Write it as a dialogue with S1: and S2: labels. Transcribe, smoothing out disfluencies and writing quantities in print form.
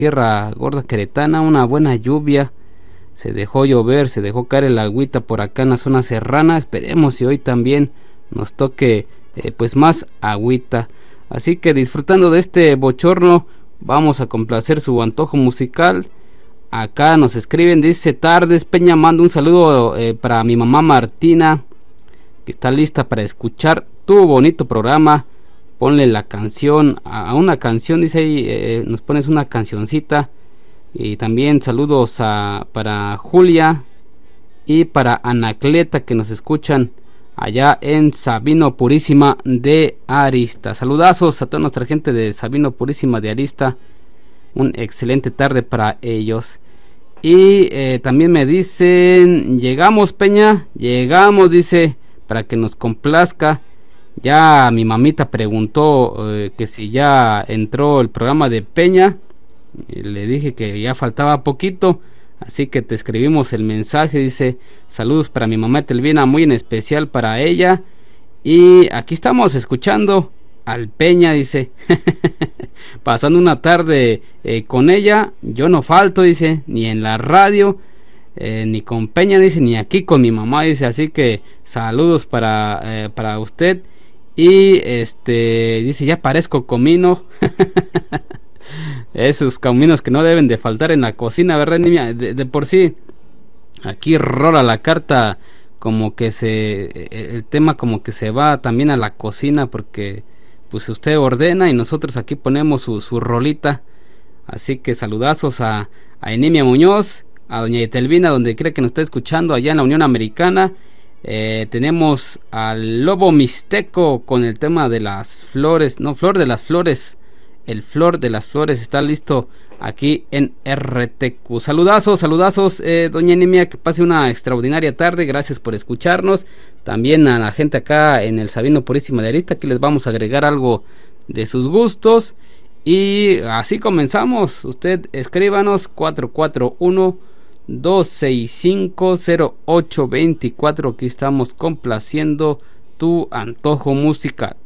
S1: Sierra Gorda Queretana, una buena lluvia. Se dejó llover, se dejó caer el agüita por acá en la zona serrana. Esperemos si hoy también nos toque pues más agüita. Así que disfrutando de este bochorno, vamos a complacer su antojo musical. Acá nos escriben, dice: Tardes Peña, mando un saludo para mi mamá Martina, que está lista para escuchar tu bonito programa. Ponle la canción, a una canción, dice ahí, nos pones una cancioncita. Y también saludos para Julia y para Anacleta, que nos escuchan allá en Sabino Purísima de Arista. Saludazos a toda nuestra gente de Sabino Purísima de Arista. Un excelente tarde para ellos. Y también me dicen: llegamos Peña, llegamos, dice, para que nos complazca. Ya mi mamita preguntó que si ya entró el programa de Peña. Le dije que ya faltaba poquito, así que te escribimos el mensaje. Dice: saludos para mi mamá Telvina, muy en especial para ella. Y aquí estamos escuchando al Peña, dice. Pasando una tarde con ella. Yo no falto, dice, ni en la radio, ni con Peña, dice, ni aquí con mi mamá, dice. Así que saludos para usted. Y dice: ya parezco comino. Esos caminos que no deben de faltar en la cocina, ¿verdad, niña? De por sí, aquí rola la carta, como que el tema como que se va también a la cocina, porque pues usted ordena y nosotros aquí ponemos su rolita. Así que saludazos a Enemia Muñoz, a doña Etelvina, donde cree que nos está escuchando allá en la Unión Americana. Tenemos al Lobo Mixteco con el tema de las flores, no, Flor de las Flores. El Flor de las Flores está listo aquí en RTQ. Saludazos, doña Enemia, que pase una extraordinaria tarde. Gracias por escucharnos. También a la gente acá en el Sabino Purísima de Arista, que les vamos a agregar algo de sus gustos. Y así comenzamos. Usted escríbanos 441-265-0824. Aquí estamos complaciendo tu antojo musical.